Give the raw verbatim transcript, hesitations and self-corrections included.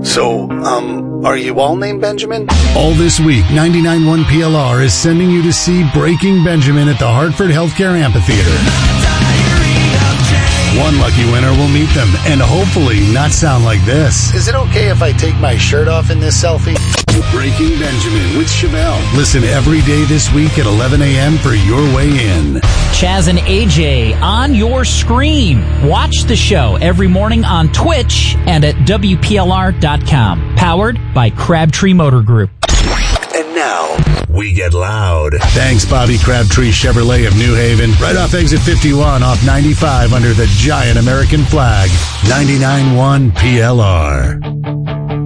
So, um, are you all named Benjamin? All this week, ninety-nine point one P L R is sending you to see Breaking Benjamin at the Hartford Healthcare Amphitheater. One lucky winner will meet them and hopefully not sound like this. Is it okay if I take my shirt off in this selfie? Breaking Benjamin with Chevelle. Listen every day this week at eleven a.m. for your way in. Chaz and A J on your screen. Watch the show every morning on Twitch and at W P L R dot com. Powered by Crabtree Motor Group. And now, we get loud. Thanks, Bobby Crabtree Chevrolet of New Haven. Right off exit fifty-one off ninety-five under the giant American flag. ninety-nine point one P L R.